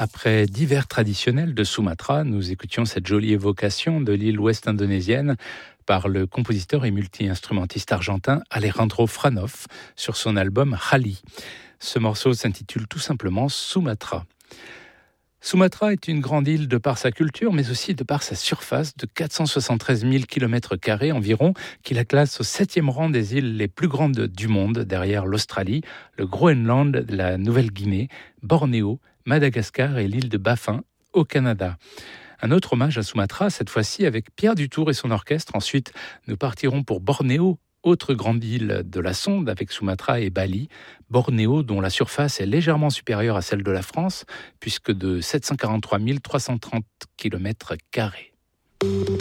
Après divers traditionnels de Sumatra, nous écoutions cette jolie évocation de l'île ouest indonésienne par le compositeur et multi-instrumentiste argentin Alejandro Franov sur son album Hali. Ce morceau s'intitule tout simplement Sumatra. Sumatra est une grande île de par sa culture, mais aussi de par sa surface de 473 000 km² environ, qui la classe au 7e rang des îles les plus grandes du monde, derrière l'Australie, le Groenland, la Nouvelle-Guinée, Bornéo, Madagascar et l'île de Baffin, au Canada. Un autre hommage à Sumatra, cette fois-ci avec Pierre Dutour et son orchestre. Ensuite, nous partirons pour Bornéo, autre grande île de la sonde avec Sumatra et Bali. Bornéo, dont la surface est légèrement supérieure à celle de la France, puisque de 743 330 km².